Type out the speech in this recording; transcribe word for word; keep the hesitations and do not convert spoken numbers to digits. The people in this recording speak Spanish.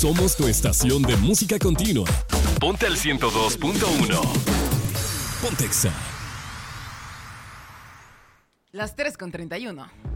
Somos tu estación de música continua. Ponte al ciento dos punto uno. Pontexa. Las tres con treinta y uno.